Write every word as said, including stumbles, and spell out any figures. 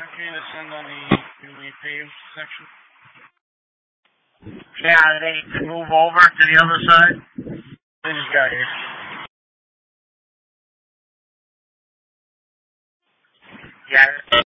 Okay, descend on the newly paved section. Yeah, they move over to the other side. They just got here. Yeah.